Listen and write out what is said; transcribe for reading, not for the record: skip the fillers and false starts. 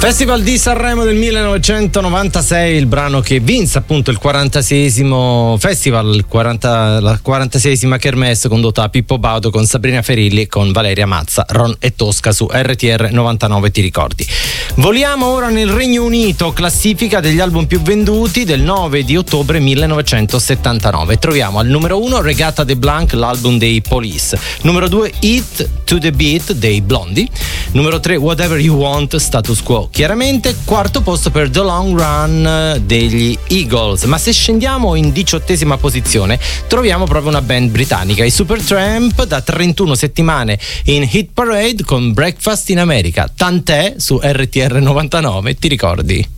Festival di Sanremo del 1996, il brano che vinse appunto il 46esimo festival, la 46esima Kermesse, condotta da Pippo Baudo con Sabrina Ferilli e con Valeria Mazza, Ron e Tosca su RTR 99, ti ricordi. Voliamo ora nel Regno Unito, classifica degli album più venduti del 9 di ottobre 1979. Troviamo al numero 1 Regatta de Blanc, l'album dei Police. Numero 2 Hit to the Beat dei Blondie. Numero 3 Whatever You Want, Status Quo. Chiaramente quarto posto per The Long Run degli Eagles. Ma se scendiamo in 18ª posizione troviamo proprio una band britannica, i Supertramp, da 31 settimane in hit parade con Breakfast in America. Tant'è su RTR 99, ti ricordi?